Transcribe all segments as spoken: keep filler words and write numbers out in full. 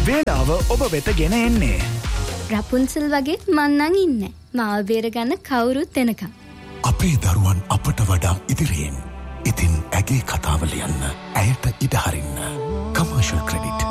වේලාව ඔබ වෙත ගෙන එන්නේ. රපුන්සල් වගේ මන්නන් ඉන්නේ. මාව බේරගන්න කවුරුත් එනකම්. අපේ දරුවන් අපට වඩා ඉදිරියෙන්. ඉතින් ඇගේ කතාව ලියන්න. ඇයට ඉඩ හරින්න. Commercial credit.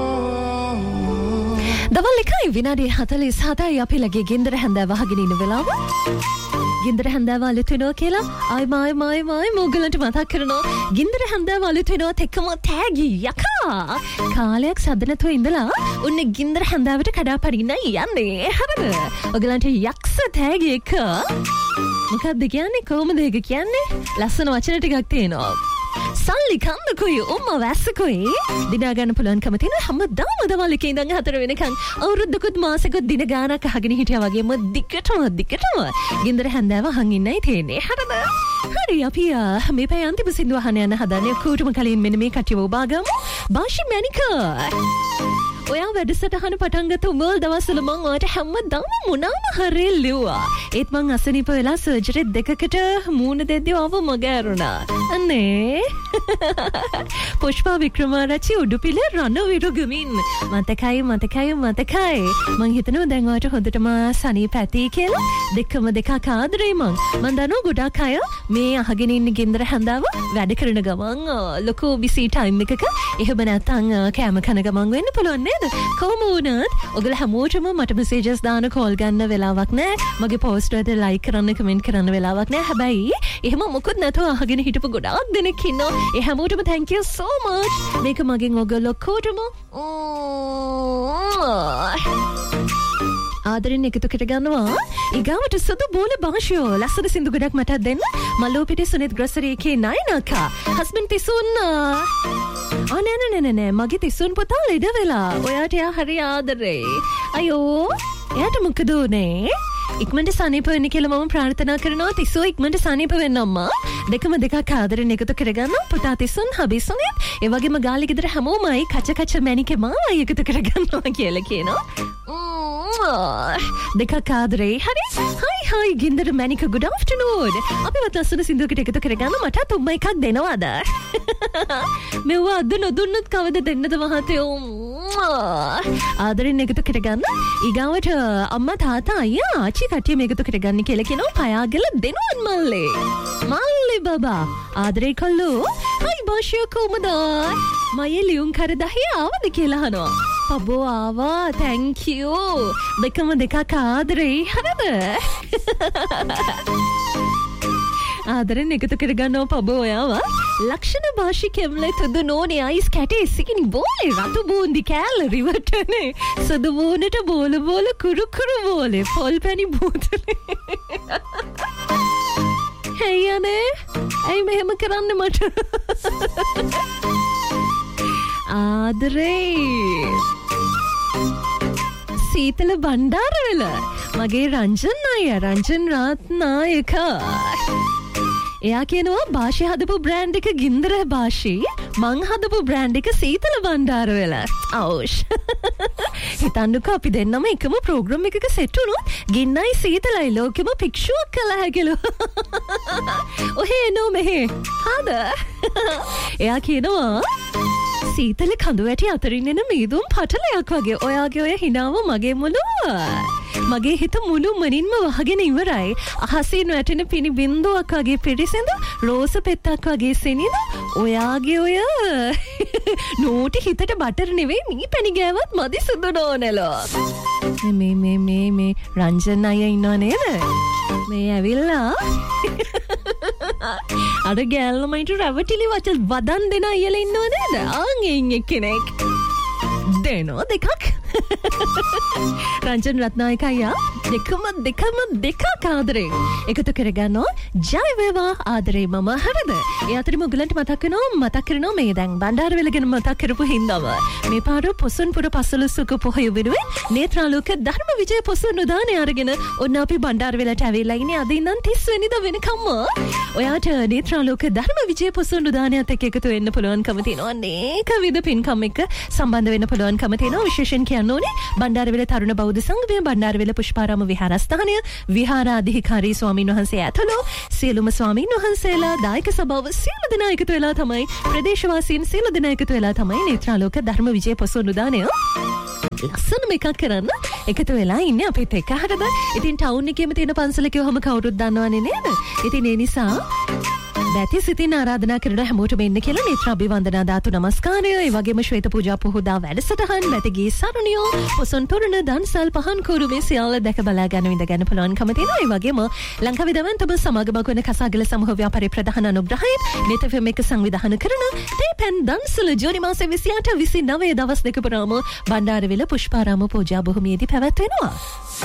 දවල් එකයි විනාඩි හතළිස් හතයි අපි ලගේ ගෙන්දර හැන්දෑව අහගෙන ඉන්න වෙලාව. ගෙන්දර හැන්දෑව අලුත් වෙනවා කියලා ආයි මායි මායි මායි මොගලන්ට මතක් කරනවා. ගෙන්දර හැන්දෑව අලුත් වෙනවත් එක්කම තෑගි යකා. කාලයක් සද්ද නැතුව ඉඳලා උන්නේ ගෙන්දර හැන්දෑවට කඩාපරින්නයි යන්නේ. හරිද? ඔයගලන්ට යක්ෂ තෑගි එක මොකක්ද කියන්නේ? කොහොමද ඒක කියන්නේ? ලස්සන වචන ටිකක් තියෙනවා. සල්ලි කන්දකුයි උම්ම වැස්සකුයි දිනා ගන්න පුළුවන්කම තියෙන හැමදාම දවල් එකේ ඉඳන් හතර වෙනකන් අවුරුද්දකුත් මාසෙකුත් දින ගානක් අහගෙන හිටියා වගේම දිගටම දිගටම ගෙන්දර හැන්දෑව අහන් ඉන්නයි තියෙන්නේ. හරිද? හරි අපි මේ පැය අන්තිම සින්දුව අහන්න යන හදන්නේ. කෝටුම කලින් මෙන්න මේ කටියව උබාගමු. බාෂි මැනික ඔයා වැඩසටහන පටන් ගත්ත උඹල් දවස්වල මං ඔයාට හැමදාම මොනවාම හරි ලිව්වා. ඒත් මං අසනීප වෙලා සර්ජරි දෙකකට මූණ දෙද්දී ආව මග ඇරුණා. අනේ පුෂ්පා වික්‍රමාරච්චි උඩුපිල රණවිරු ගමින් මතකයි මතකයි මතකයි. මං හිතනවා දැන් ඔයාට හොඳටම සනීප ඇති කියලා. දෙකම දෙකක් ආදරේ මං. මං දන්නවා ගොඩක් අය මේ අහගෙන ඉන්න ගෙන්දර හැන්දාව වැඩ කරන ගමන් ලොකු බිසි ටයිම් එකක එහෙම නැත්නම් කැම කන ගමන් වෙන්න පුළුවන් නේද? කොහොම වුණත් ඔයගොල්ලෝ හැමෝටම මට මෙසේජස් දාන කෝල් ගන්න වෙලාවක් නැහැ. මගේ පෝස්ට් වලට ලයික් කරන්න කමෙන්ට් කරන්න වෙලාවක් නැහැ. හැබැයි එහෙම මොකුත් නැතුව අහගෙන හිටපු ගොඩාක් දෙනෙක් ඉන්නවා. ඒ හැමෝටම thank you so much. මේක මගෙන් ඔයගොල්ලෝ කොටම ආදරෙන් එකතු කර ගන්නවා. ඊගාවට සුදු බෝල භාෂයෝ ලස්සන සින්දු ගොඩක් මට දෙන්න. මල්ලෝ පිටේ සුනිත් ග්‍රොසරියේ නයිනකා හස්බන්ඩ් තිසුන් ආ නෑ නෑ නෑ නෑ මගේ තිසුන් පුතා ලෙඩ වෙලා. ඔයාට එයා හරි ආදරේ. අයෝ එයාට මොකද උනේ? ඉක්මනට සනීප වෙන්න කියලා මම ප්‍රාර්ථනා කරනවා. තිසෝ ඉක්මනට සනීප වෙන්න අම්මා. දෙකම දෙකක් ආදරෙන් එකතු කරගන්න. පුතා තිසුන් හබි සුනිත් ඒ වගේම ගාලි ගෙදර හැමෝමයි කච කච මැනිකේ මායි එකතු කරගන්නවා කියලා කියනවා. දෙකක් ආදරේ. හරි හයි හයි ගින්දර මැනික good afternoon. අපි වත් ලස්සන සින්දුවකට එකතු කරගන්න. මටත් උම්ම එකක් දෙනවද? මෙව අද නොදුන්නත් කවද දෙන්නද මහතයෝ? ආදරෙන් එකතු කරගන්න. ඊගාවට අම්මා තාත්තා අයියා ආච්චි කට්ටිය මේකතු කරගන්න කියලා කියනවා. පයාගල දෙනවන් මල්ලේ. මල්ලේ බබා ආදරේ කල්ලෝ. හයි භාෂය කොහමද? මයේ ලියුම් කර දහය ආවද කියලා අහනවා. පබෝ ආවා thank you. දෙකම දෙකක් ආදරේ. හරිද? ආදරෙන් එකතු කරගන්නවා පබෝ ඔයාව. ලක්ෂණ භාෂි කෙම්ලේ තුදු නෝනේ අයිස් කැටේ සිකිනි බෝලේ රතු බූන්දි කෑල්ල රිවටනේ සුදු බෝනට බෝල බෝල කුරු කුරු බෝලේ පොල් පැණි බෝතලේ. හේ යනේ ඇයි මෙහෙම කරන්න මට? ආදරේ සීතල බණ්ඩාරවල මගේ රංජන් අයියා රංජන් රත්නායක එයා කියනවා භාෂි හදපු බ්‍රෑන්ඩ් එක ගින්දර භාෂි මං හදපු බ්‍රෑන්ඩ් එක සීතල බණ්ඩාරවල. අවුෂ් හිතන්නකෝ අපි දෙන්නම එකම ප්‍රෝග්‍රෑම් එකක සෙට් වුණොත් ගින්නයි සීතලයි ලෝකෙම පික්ෂුවක් කළා හැකිලු. ඔහේ නෝ මෙහෙ හද එයා කියනවා සීතල කඳු වැටි අතරින් එන මීදුම් පටලයක් වගේ. ඔයාගේ ඔය හිනාව මගේ මුළු මගේ හිත මුළු මනින්ම වහගෙන ඉවරයි. අහසින් වැටෙන පිණි බින්දුවක් වගේ පිරිසිදු රෝස පෙත්තක් වගේ සෙනිද. ඔයාගේ ඔය නෝටි හිතට බටර් නෙවෙයි මී පැණි ගෑවත් මදි සුදු නෝනලෝ. මේ මේ මේ මේ රංජන් අයියා ඉන්නව නේද? මේ ඇවිල්ලා අර ගෑල්ලමයිට රැවටිලි වචල් වදන් දෙන අයියලා ඉන්නව නේද? ආන් එයින් එක්කෙනෙක් දෙනෝ දෙකක් රංජන් රත්නායක අයියා දෙකම දෙකම දෙකක් ආදරේ එකතු කරගන්නවා. ජය වේවා ආදරේ මම. හරිද? ඒ අතරේ මොගලන්ට මතක් වෙනවා මතක් කරනවා මේ දැන් බණ්ඩාරවැල ගැන මතක් කරපු හින්දාම මේ පාර පොසොන්පුර පසළොස්වක පොහොය වෙනුවෙන් නේත්‍රාලෝක ධර්ම විජය පොසොන් උදානය අරගෙන ඔන්න අපි බණ්ඩාරවැලට ඇවිල්ලා ඉන්නේ. අද ඉඳන් තිස් වෙනිදා වෙනකම්ම ඔයාට නේත්‍රාලෝක ධර්ම විජය පොසොන් උදානයත් එක්ක එකතු වෙන්න පුළුවන්කම තියෙනවා. අනේක විද පින්කම් එක්ක සම්බන්ධ වෙන්න පුළුවන්කම තියෙනවා. විශේෂයෙන් කියන්න ඕනේ බණ්ඩාරවැල තරුණ බෞද්ධ සංගමය බණ්ඩාරවැල පුෂ්පාරාම විහාරස්ථානය විහාරාධිකාරී ස්වාමීන් වහන්සේ ඇතුළු සියලුම ස්වාමීන් වහන්සේලා දායක සභාව සියලු දෙනා එකතු වෙලා තමයි ප්‍රදේශවාසීන් සියලු දෙනා එකතු වෙලා තමයි නේත්‍රාලෝක ධර්ම විජය පොසොන් උදානය ලස්සනම එකක් කරන්න එකතු වෙලා ඉන්නේ අපිත් එක්ක. හරිද? ඉතින් ටවුන් එකේම තියෙන පන්සල කිව්වම කවුරුත් දන්නවනේ නේද? ඉතින් ඒ නිසා දැති සිතින් ආරාධනා කරන හැමෝටම එන්න කියලා නේත්‍ර අභිවන්දනා ධාතු නමස්කාරය, ඒ වගේම ශ්වේත පූජා පොහොදා වැඩසටහන්, වැතගී සරණියෝ, පොසොන් තොරණ දන්සල් පහන් කුරු මේ සියල්ල දැක බලා ගන්න විඳ ගන්න පුළුවන්කම තියෙනවා. ඒ වගේම ලංකාවේ දවන්තම සමාගමක් වෙන කසාගල සමූහ ව්‍යාපාරේ ප්‍රධාන අනුග්‍රහයෙන් නෙත් එෆ් එම් එක සංවිධානය කරන තේපැන් දන්සල ජූනි මාසේ විසිඅට විසිනවය දවස් දෙක පුරාම බණ්ඩාරවිල පුෂ්පාරාම පූජා භූමියේදී පැවැත්වෙනවා.